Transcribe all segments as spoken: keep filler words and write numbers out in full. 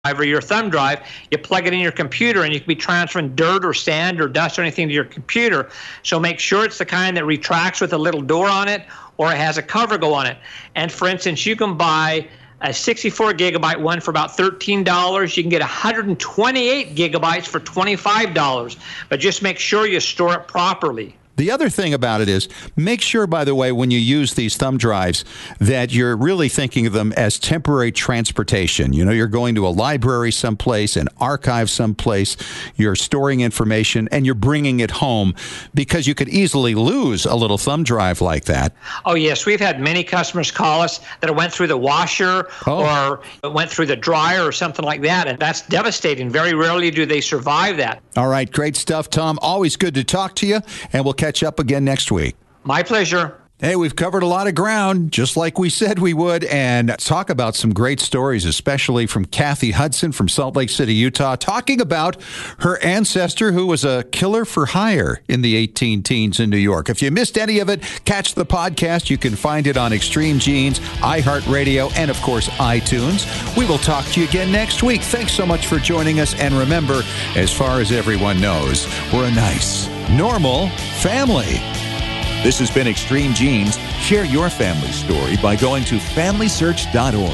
or your thumb drive, you plug it in your computer, and you can be transferring dirt or sand or dust or anything to your computer. So make sure it's the kind that retracts with a little door on it, or it has a cover go on it. And for instance, you can buy a sixty-four gigabyte one for about thirteen dollars. You can get one hundred twenty-eight gigabytes for twenty-five dollars. But just make sure you store it properly. The other thing about it is, make sure, by the way, when you use these thumb drives, that you're really thinking of them as temporary transportation. You know, you're going to a library someplace, an archive someplace, you're storing information, and you're bringing it home, because you could easily lose a little thumb drive like that. Oh, yes. We've had many customers call us that it went through the washer oh. or it went through the dryer or something like that, and that's devastating. Very rarely do they survive that. All right. Great stuff, Tom. Always good to talk to you, and we'll catch up again next week. My pleasure. Hey, we've covered a lot of ground, just like we said we would, and talk about some great stories, especially from Kathy Hudson from Salt Lake City, Utah, talking about her ancestor who was a killer for hire in the eighteen teens in New York. If you missed any of it, catch the podcast. You can find it on Extreme Genes, iHeartRadio, and, of course, iTunes. We will talk to you again next week. Thanks so much for joining us, and remember, as far as everyone knows, we're a nice, normal family. This has been Extreme Genes. Share your family story by going to family search dot org.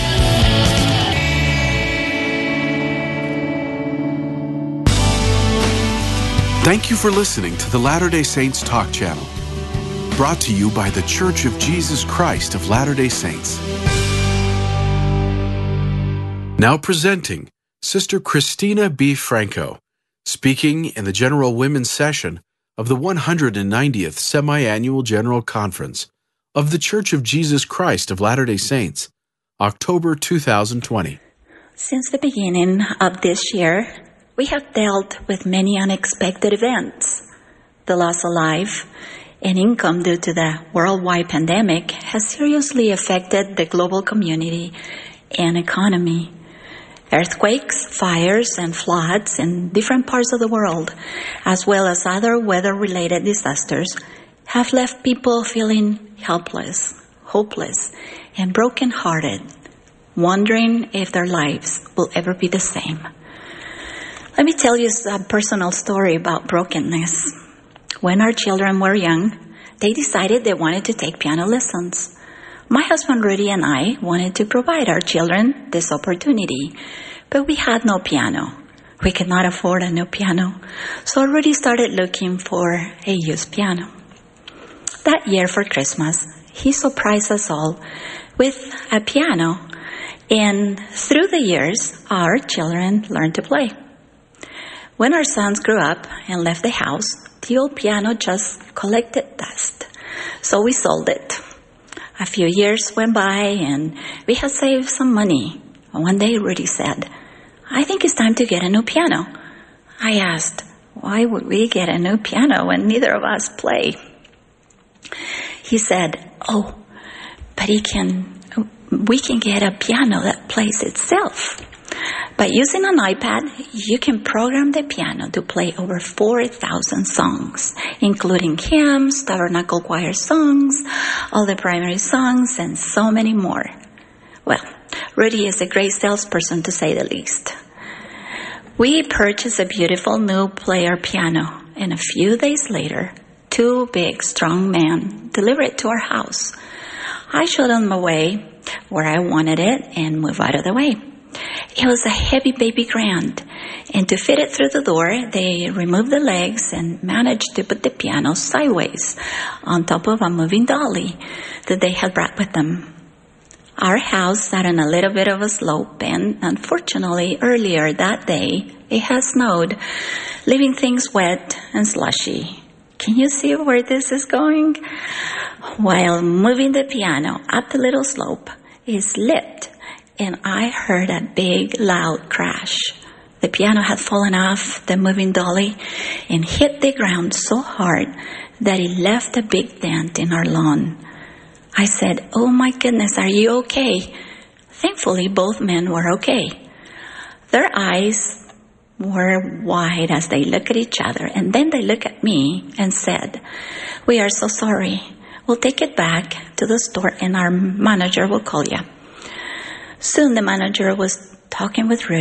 Thank you for listening to the Latter-day Saints Talk Channel, brought to you by the Church of Jesus Christ of Latter-day Saints. Now presenting Sister Christina B. Franco, speaking in the General Women's Session of the one hundred ninetieth Semi-Annual General Conference of the Church of Jesus Christ of Latter-day Saints, October two thousand twenty. Since the beginning of this year, we have dealt with many unexpected events. The loss of life and income due to the worldwide pandemic has seriously affected the global community and economy. Earthquakes, fires, and floods in different parts of the world, as well as other weather-related disasters, have left people feeling helpless, hopeless, and broken-hearted, wondering if their lives will ever be the same. Let me tell you a personal story about brokenness. When our children were young, they decided they wanted to take piano lessons. My husband Rudy and I wanted to provide our children this opportunity, but we had no piano. We could not afford a new piano, so Rudy started looking for a used piano. That year for Christmas, he surprised us all with a piano, and through the years, our children learned to play. When our sons grew up and left the house, the old piano just collected dust, so we sold it. A few years went by, and we had saved some money. One day, Rudy said, "I think it's time to get a new piano." I asked, "Why would we get a new piano when neither of us play?" He said, "Oh, but he can, we can get a piano that plays itself. By using an iPad, you can program the piano to play over four thousand songs, including hymns, tabernacle choir songs, all the primary songs, and so many more." Well, Rudy is a great salesperson, to say the least. We purchased a beautiful new player piano, and a few days later, two big, strong men delivered it to our house. I showed them the way where I wanted it and moved out of the way. It was a heavy baby grand, and to fit it through the door, they removed the legs and managed to put the piano sideways on top of a moving dolly that they had brought with them. Our house sat on a little bit of a slope, and unfortunately, earlier that day, it had snowed, leaving things wet and slushy. Can you see where this is going? While moving the piano up the little slope, it slipped, and I heard a big, loud crash. The piano had fallen off the moving dolly and hit the ground so hard that it left a big dent in our lawn. I said, "Oh my goodness, are you okay?" Thankfully, both men were okay. Their eyes were wide as they looked at each other, and then they looked at me and said, "We are so sorry. We'll take it back to the store and our manager will call you." Soon the manager was Talking with Ruth.